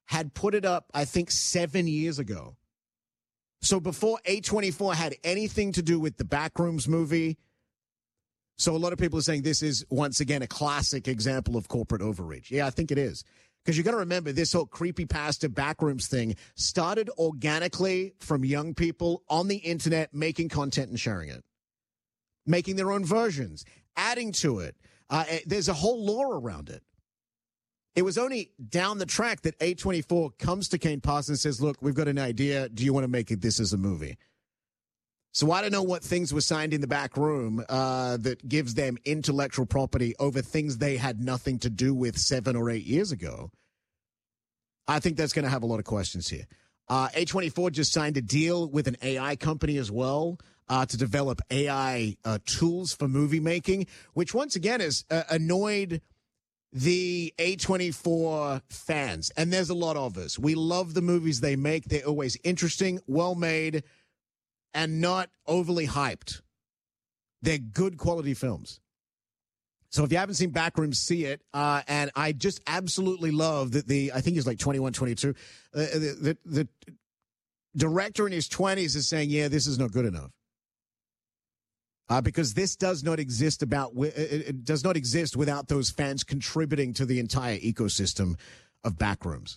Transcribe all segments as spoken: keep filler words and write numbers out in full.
had put it up, I think, seven years ago. So before A twenty-four had anything to do with the Backrooms movie. So a lot of people are saying this is, once again, a classic example of corporate overreach. Yeah, I think it is. Because you got to remember, this whole creepypasta Backrooms thing started organically from young people on the internet making content and sharing it. Making their own versions, adding to it. Uh, there's a whole lore around it. It was only down the track that A twenty-four comes to Kane Parsons and says, look, we've got an idea. Do you want to make it this as a movie? So I don't know what things were signed in the back room uh, that gives them intellectual property over things they had nothing to do with seven or eight years ago. I think that's going to have a lot of questions here. Uh, A twenty-four just signed a deal with an A I company as well uh, to develop A I uh, tools for movie making, which once again has uh, annoyed the A twenty-four fans. And there's a lot of us. We love the movies they make. They're always interesting, well-made, and not overly hyped. They're good quality films. So if you haven't seen Backrooms, see it. Uh, and I just absolutely love that the, I think he's like twenty-one, twenty-two. Uh, the, the, the director in his twenties is saying, yeah, this is not good enough. Uh, because this does not exist about, it does not exist without those fans contributing to the entire ecosystem of Backrooms.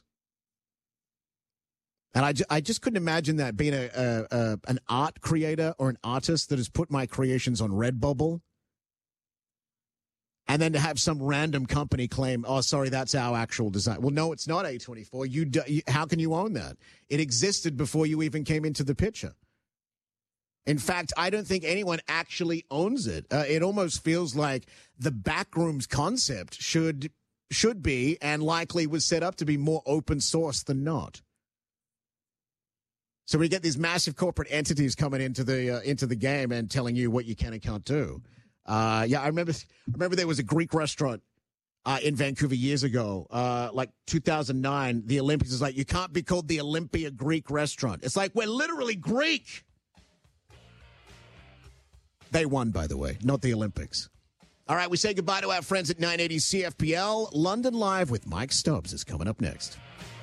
And I, I just couldn't imagine that being a, a, a an art creator or an artist that has put my creations on Redbubble, and then to have some random company claim, oh, sorry, that's our actual design. Well, no, it's not A twenty-four. You, do, you how can you own that? It existed before you even came into the picture. In fact, I don't think anyone actually owns it. Uh, it almost feels like the Backrooms concept should should be, and likely was set up to be, more open source than not. So we get these massive corporate entities coming into the uh, into the game and telling you what you can and can't do. Uh, yeah, I remember. I remember there was a Greek restaurant uh, in Vancouver years ago, uh, like two thousand nine. The Olympics is like, you can't be called the Olympia Greek restaurant. It's like, we're literally Greek. They won, by the way, not the Olympics. All right, we say goodbye to our friends at nine eighty C F P L. London Live with Mike Stubbs is coming up next.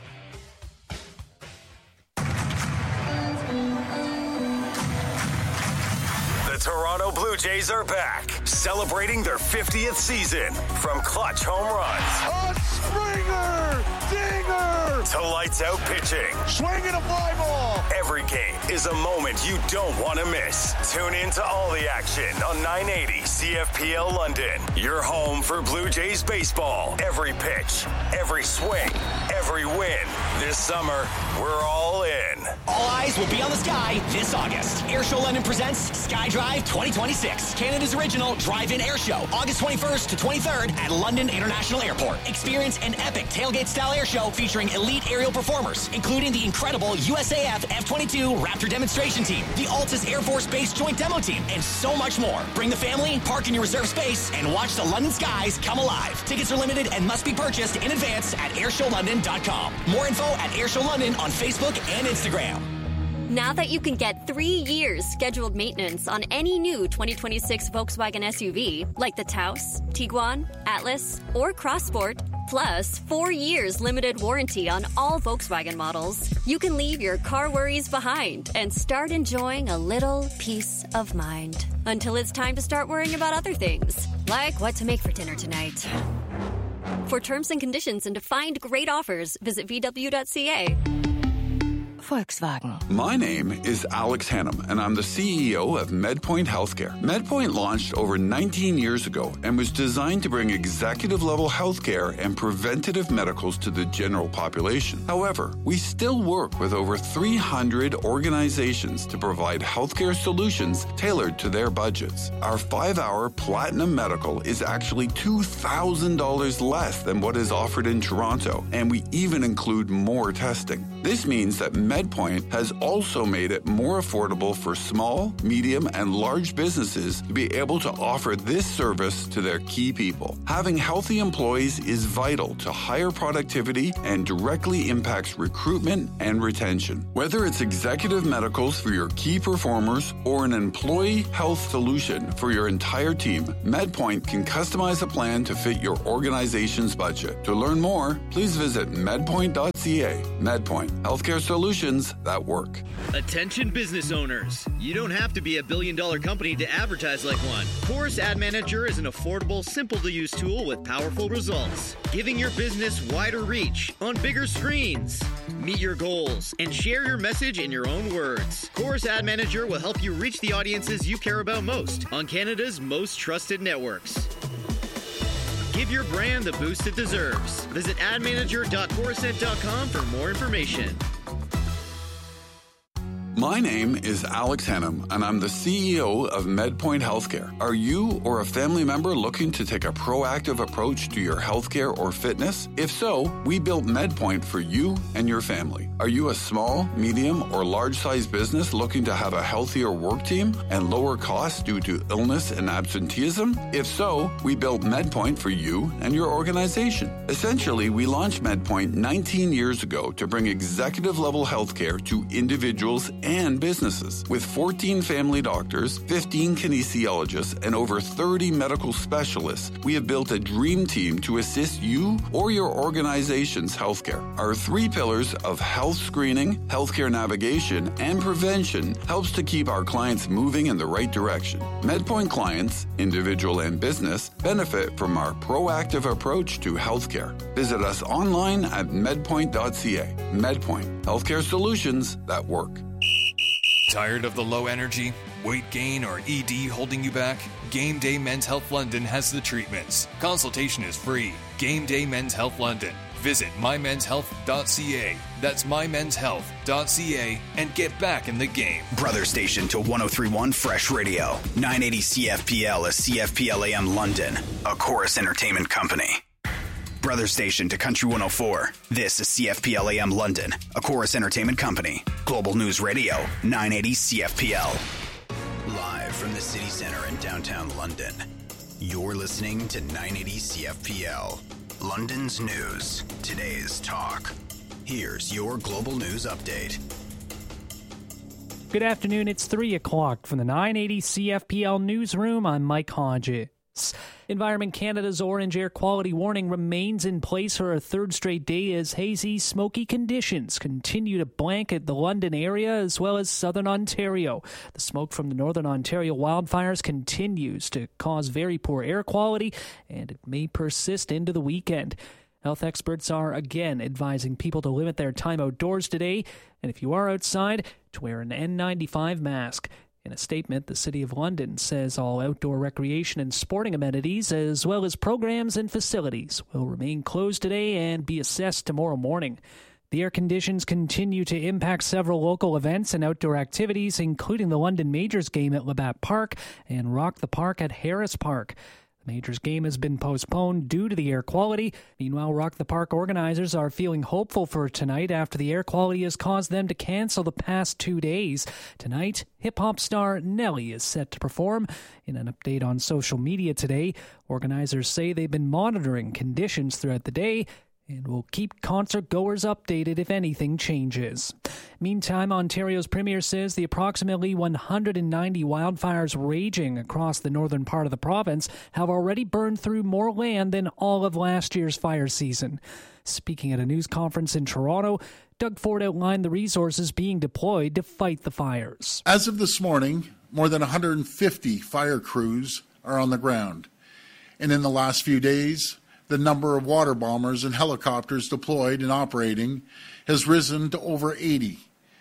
Toronto Blue Jays are back, celebrating their fiftieth season. From clutch home runs, a Springer, dinger, to lights out pitching, swinging a fly ball. Every game is a moment you don't want to miss. Tune in to all the action on nine eighty C F P L London. Your home for Blue Jays baseball. Every pitch, every swing, every win. This summer, we're all in. All eyes will be on the Sky this August. Airshow London presents Sky Drive twenty twenty-six, Canada's original drive-in air show, August twenty-first to twenty-third at London International Airport. Experience an epic tailgate-style air show featuring elite aerial performers, including the incredible U S A F F twenty-two Raptor demonstration team, the Altus Air Force Base joint demo team, and so much more. Bring the family, park in your reserved space, and watch the London skies come alive. Tickets are limited and must be purchased in advance at airshow london dot com. More info at Airshow London on Facebook and Instagram. Now that you can get three years scheduled maintenance on any new twenty twenty-six Volkswagen S U V, like the Taos, Tiguan, Atlas, or Crossport, plus four years limited warranty on all Volkswagen models, you can leave your car worries behind and start enjoying a little peace of mind. Until it's time to start worrying about other things, like what to make for dinner tonight. For terms and conditions and to find great offers, visit V W dot C A. Volkswagen. My name is Alex Hannum, and I'm the C E O of MedPoint Healthcare. MedPoint launched over nineteen years ago and was designed to bring executive-level healthcare and preventative medicals to the general population. However, we still work with over three hundred organizations to provide healthcare solutions tailored to their budgets. Our five-hour Platinum Medical is actually two thousand dollars less than what is offered in Toronto, and we even include more testing. This means that MedPoint has also made it more affordable for small, medium, and large businesses to be able to offer this service to their key people. Having healthy employees is vital to higher productivity and directly impacts recruitment and retention. Whether it's executive medicals for your key performers or an employee health solution for your entire team, MedPoint can customize a plan to fit your organization's budget. To learn more, please visit medpoint dot c a. MedPoint, healthcare solutions that work. Attention business owners. You don't have to be a billion dollar company to advertise like one. Chorus Ad Manager is an affordable, simple to use tool with powerful results, giving your business wider reach on bigger screens. Meet your goals and share your message in your own words. Chorus Ad Manager will help you reach the audiences you care about most on Canada's most trusted networks. Give your brand the boost it deserves. Visit ad manager dot corusent dot com for more information. My name is Alex Hennam, and I'm the C E O of MedPoint Healthcare. Are you or a family member looking to take a proactive approach to your healthcare or fitness? If so, we built MedPoint for you and your family. Are you a small, medium, or large-sized business looking to have a healthier work team and lower costs due to illness and absenteeism? If so, we built MedPoint for you and your organization. Essentially, we launched MedPoint nineteen years ago to bring executive-level healthcare to individuals and businesses. With fourteen family doctors, fifteen kinesiologists, and over thirty medical specialists, we have built a dream team to assist you or your organization's healthcare. Our three pillars of health screening, healthcare navigation, and prevention helps to keep our clients moving in the right direction. MedPoint clients, individual and business, benefit from our proactive approach to healthcare. Visit us online at medpoint dot c a. MedPoint, healthcare solutions that work. Tired of the low energy, weight gain, or E D holding you back? Game Day Men's Health London has the treatments. Consultation is free. Game Day Men's Health London. Visit my mens health dot c a. That's my mens health dot c a and get back in the game. Brother station to one oh three point one Fresh Radio. nine eighty C F P L is C F P L A M London, a Chorus Entertainment company. Brother station to Country one oh four. This is C F P L A M London, a Chorus Entertainment company. Global News Radio, nine eighty C F P L. Live from the city center in downtown London, you're listening to nine eighty C F P L. London's news, today's talk. Here's your Global News Update. Good afternoon, it's three o'clock from the nine eighty C F P L newsroom. I'm Mike Hodges. Environment Canada's orange air quality warning remains in place for a third straight day as hazy, smoky conditions continue to blanket the London area as well as southern Ontario. The smoke from the northern Ontario wildfires continues to cause very poor air quality, and it may persist into the weekend. Health experts are again advising people to limit their time outdoors today, and if you are outside, to wear an N ninety-five mask. In a statement, the City of London says all outdoor recreation and sporting amenities, as well as programs and facilities, will remain closed today and be assessed tomorrow morning. The air conditions continue to impact several local events and outdoor activities, including the London Majors game at Labatt Park and Rock the Park at Harris Park. The Majors game has been postponed due to the air quality. Meanwhile, Rock the Park organizers are feeling hopeful for tonight after the air quality has caused them to cancel the past two days. Tonight, hip-hop star Nelly is set to perform. In an update on social media today, organizers say they've been monitoring conditions throughout the day and will keep concert goers updated if anything changes. Meantime, Ontario's premier says the approximately one hundred ninety wildfires raging across the northern part of the province have already burned through more land than all of last year's fire season. Speaking at a news conference in Toronto, Doug Ford outlined the resources being deployed to fight the fires. As of this morning, more than one hundred fifty fire crews are on the ground. And in the last few days, the number of water bombers and helicopters deployed and operating has risen to over eighty,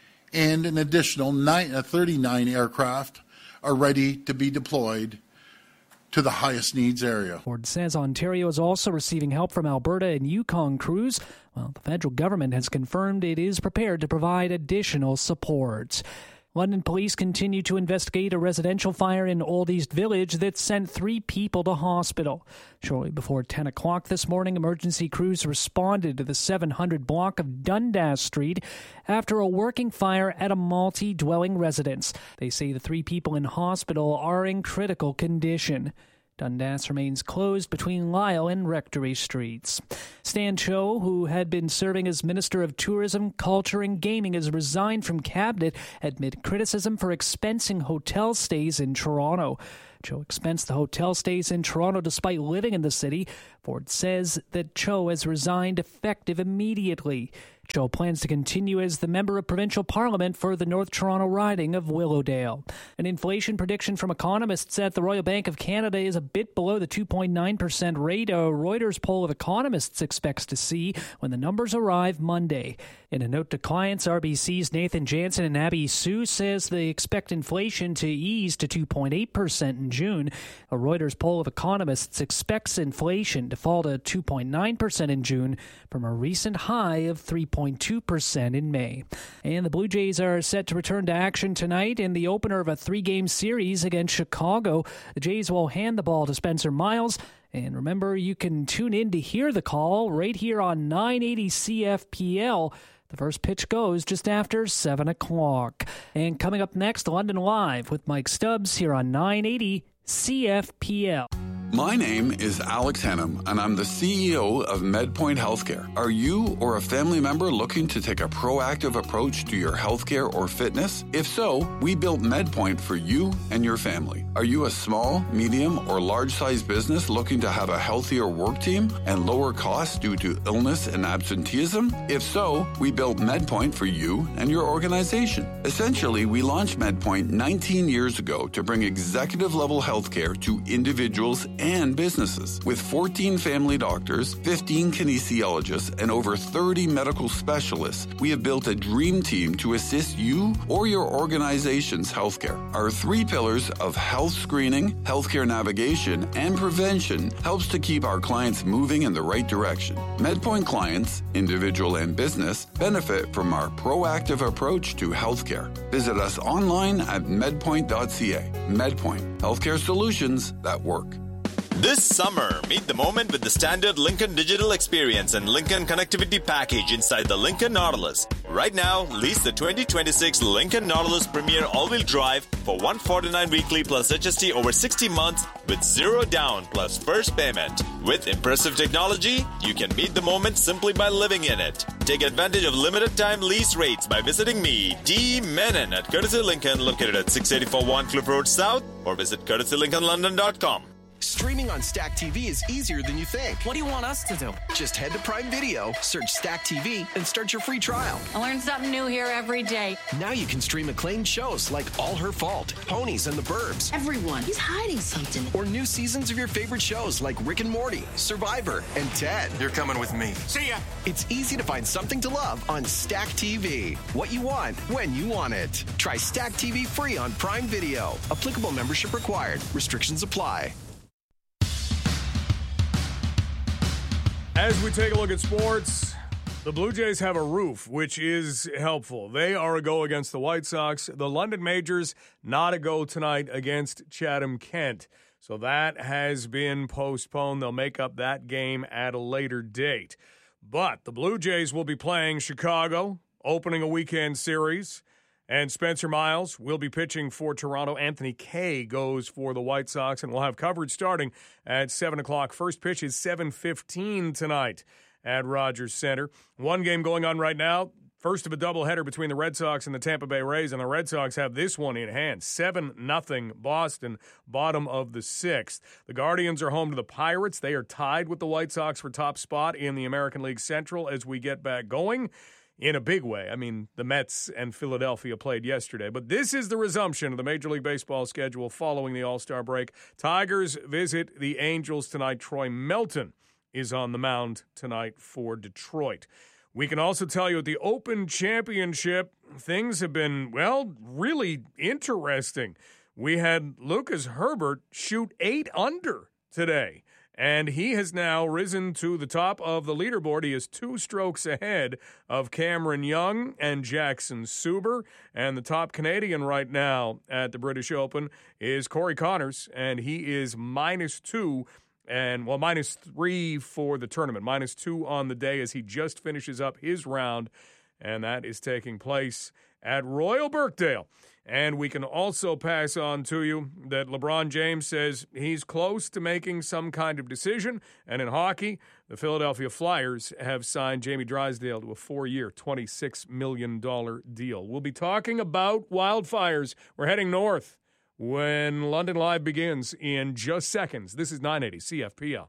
and an additional thirty-nine aircraft are ready to be deployed to the highest needs area. Ford says Ontario is also receiving help from Alberta and Yukon crews, while the federal government has confirmed it is prepared to provide additional support. London police continue to investigate a residential fire in Old East Village that sent three people to hospital. Shortly before ten o'clock this morning, emergency crews responded to the seven hundred block of Dundas Street after a working fire at a multi-dwelling residence. They say the three people in hospital are in critical condition. Dundas remains closed between Lyle and Rectory Streets. Stan Cho, who had been serving as Minister of Tourism, Culture and Gaming, has resigned from cabinet amid criticism for expensing hotel stays in Toronto. Cho expensed the hotel stays in Toronto despite living in the city. Ford says that Cho has resigned effective immediately. Cho plans to continue as the Member of Provincial Parliament for the North Toronto riding of Willowdale. An inflation prediction from economists at the Royal Bank of Canada is a bit below the two point nine percent rate a Reuters poll of economists expects to see when the numbers arrive Monday. In a note to clients, R B C's Nathan Jansen and Abby Sue says they expect inflation to ease to two point eight percent in June. A Reuters poll of economists expects inflation to fall to two point nine percent in June from a recent high of three point two percent in May. And the Blue Jays are set to return to action tonight in the opener of a three-game series against Chicago. The Jays will hand the ball to Spencer Miles. And remember, you can tune in to hear the call right here on nine eighty C F P L. The first pitch goes just after seven o'clock. And coming up next, London Live with Mike Stubbs here on nine eighty C F P L. My name is Alex Hannum, and I'm the C E O of MedPoint Healthcare. Are you or a family member looking to take a proactive approach to your healthcare or fitness? If so, we built MedPoint for you and your family. Are you a small, medium, or large-sized business looking to have a healthier work team and lower costs due to illness and absenteeism? If so, we built MedPoint for you and your organization. Essentially, we launched MedPoint nineteen years ago to bring executive-level healthcare to individuals and businesses. With fourteen family doctors, fifteen kinesiologists, and over thirty medical specialists, we have built a dream team to assist you or your organization's healthcare. Our three pillars of health screening, healthcare navigation, and prevention helps to keep our clients moving in the right direction. MedPoint clients, individual and business, benefit from our proactive approach to healthcare. Visit us online at medpoint dot c a. MedPoint, healthcare solutions that work. This summer, meet the moment with the standard Lincoln Digital Experience and Lincoln Connectivity Package inside the Lincoln Nautilus. Right now, lease the twenty twenty-six Lincoln Nautilus Premier All-Wheel Drive for one hundred forty-nine dollars weekly plus H S T over sixty months with zero down plus first payment. With impressive technology, you can meet the moment simply by living in it. Take advantage of limited time lease rates by visiting me, D. Menon, at Courtesy Lincoln, located at six eighty-four One Cliff Road South, or visit courtesy lincoln london dot com. Streaming on Stack T V is easier than you think. What do you want us to do? Just head to Prime Video, search Stack T V, and start your free trial. I learn something new here every day. Now you can stream acclaimed shows like All Her Fault, Ponies and the Burbs. Everyone, he's hiding something. Or new seasons of your favorite shows like Rick and Morty, Survivor, and Ted. You're coming with me. See ya! It's easy to find something to love on Stack T V. What you want, when you want it. Try Stack T V free on Prime Video. Applicable membership required. Restrictions apply. As we take a look at sports, the Blue Jays have a roof, which is helpful. They are a go against the White Sox. The London Majors, not a go tonight against Chatham-Kent. So that has been postponed. They'll make up that game at a later date. But the Blue Jays will be playing Chicago, opening a weekend series. And Spencer Miles will be pitching for Toronto. Anthony Kay goes for the White Sox, and we'll have coverage starting at seven o'clock. First pitch is seven fifteen tonight at Rogers Center. One game going on right now. First of a doubleheader between the Red Sox and the Tampa Bay Rays, and the Red Sox have this one in hand. seven nothing Boston, bottom of the sixth. The Guardians are home to the Pirates. They are tied with the White Sox for top spot in the American League Central as we get back going. In a big way. I mean, the Mets and Philadelphia played yesterday. But this is the resumption of the Major League Baseball schedule following the All-Star break. Tigers visit the Angels tonight. Troy Melton is on the mound tonight for Detroit. We can also tell you at the Open Championship, things have been, well, really interesting. We had Lucas Herbert shoot eight under today and he has now risen to the top of the leaderboard. He is two strokes ahead of Cameron Young and Jackson Suber, and the top Canadian right now at the British Open is Corey Connors, and he is minus two, and well, minus three for the tournament, minus two on the day as he just finishes up his round, and that is taking place at Royal Birkdale. And we can also pass on to you that LeBron James says he's close to making some kind of decision. And in hockey, the Philadelphia Flyers have signed Jamie Drysdale to a four-year, twenty-six million dollars deal. We'll be talking about wildfires. We're heading north when London Live begins in just seconds. This is nine eighty C F P L.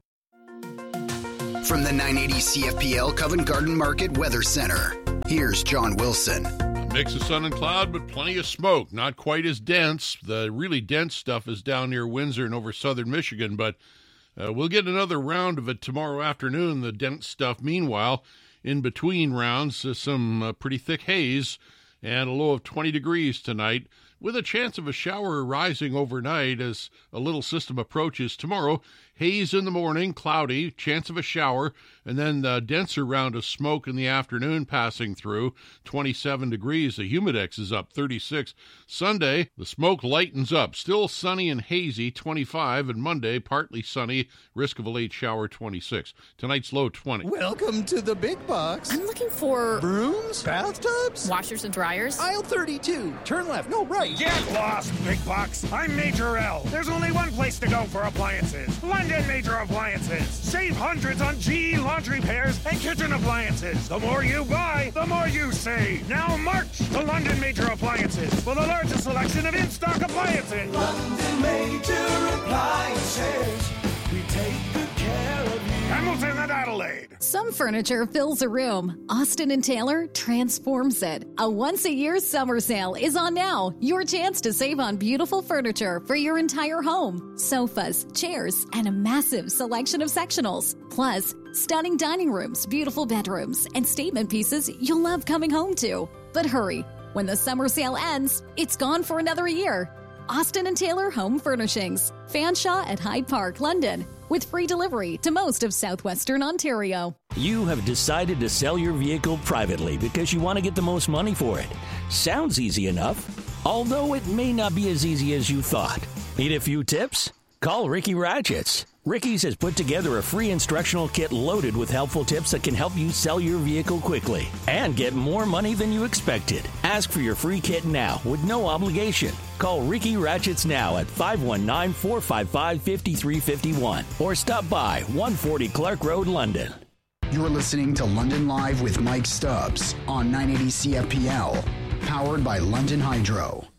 From the nine eighty C F P L Covent Garden Market Weather Center, here's John Wilson. Mix of sun and cloud, but plenty of smoke. Not quite as dense. The really dense stuff is down near Windsor and over southern Michigan, but uh, we'll get another round of it tomorrow afternoon, the dense stuff. Meanwhile, in between rounds, uh, some uh, pretty thick haze and a low of twenty degrees tonight, with a chance of a shower rising overnight as a little system approaches tomorrow. Haze in the morning, cloudy, chance of a shower, and then the denser round of smoke in the afternoon passing through, twenty-seven degrees. The humidex is up, thirty-six. Sunday, the smoke lightens up, still sunny and hazy, twenty-five, and Monday, partly sunny, risk of a late shower, twenty-six. Tonight's low, twenty. Welcome to the big box. I'm looking for brooms, bathtubs, washers and dryers. Aisle thirty-two. Turn left, no right. Get lost, big box. I'm Major L. There's only one place to go for appliances. London Major Appliances. Save hundreds on G E laundry pairs and kitchen appliances. The more you buy, the more you save. Now march to London Major Appliances for the largest selection of in-stock appliances. London Major Appliances. We take good care of you. Hamilton and Adelaide. Some furniture fills a room. Austin and Taylor transforms it. A once-a-year summer sale is on now. Your chance to save on beautiful furniture for your entire home. Sofas, chairs, and a massive selection of sectionals. Plus, stunning dining rooms, beautiful bedrooms, and statement pieces you'll love coming home to. But hurry. When the summer sale ends, it's gone for another year. Austin and Taylor Home Furnishings. Fanshawe at Hyde Park, London. With free delivery to most of southwestern Ontario. You have decided to sell your vehicle privately because you want to get the most money for it. Sounds easy enough, although it may not be as easy as you thought. Need a few tips? Call Ricky Ratchets. Ricky's has put together a free instructional kit loaded with helpful tips that can help you sell your vehicle quickly and get more money than you expected. Ask for your free kit now with no obligation. Call Ricky Ratchets now at five one nine, four five five, five three five one or stop by one forty Clark Road, London. You're listening to London Live with Mike Stubbs on nine eighty C F P L, powered by London Hydro.